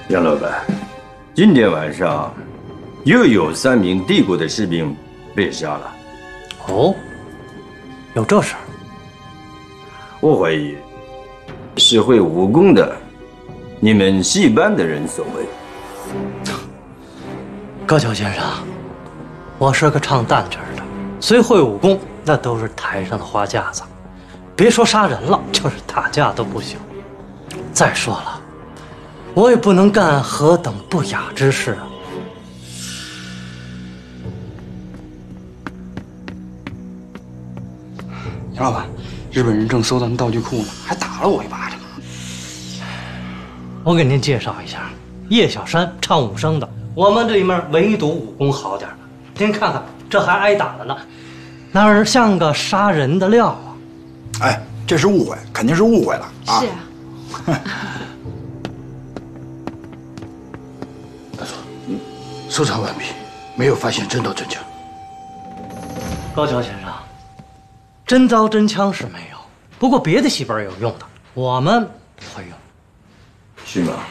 杨老板，今天晚上又有3名帝国的士兵被杀了。 哦，有这事儿？ 我怀疑是会武功的你们戏班的人所为。 高桥先生，我是个唱旦角的，虽会武功，那都是台上的花架子，别说杀人了，就是打架都不行。再说了，我也不能干何等不雅之事啊。 杨老板，日本人正搜咱们道具库呢，还打了我一巴掌。 我给您介绍一下，叶小山唱武生的，我们这一面唯独武功好点的。您看看，这还挨打了呢，哪儿像个杀人的料啊？ 哎，这是误会，肯定是误会了啊！ 是啊。 大佐，搜查完毕，没有发现真刀真枪。 高桥先生，真刀真枪是没有，不过别的戏班有用的，我们不会用。 是吗？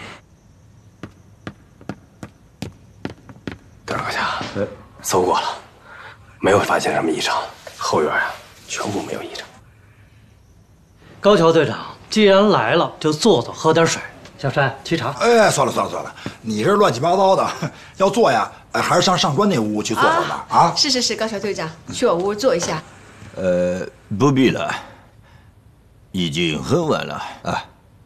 德尔阁下，搜过了，没有发现什么异常，后院啊全部没有异常。 高桥队长，既然来了，就坐坐，喝点水。小山，沏茶。 哎，算了，你这乱七八糟的，要坐呀，还是上官那屋去坐坐吧。啊， 是，高桥队长，去我屋坐一下。 不必了，已经很晚了啊。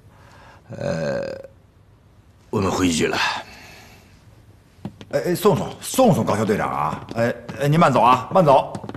我们回去了。 送高桥队长啊！您慢走啊，慢走。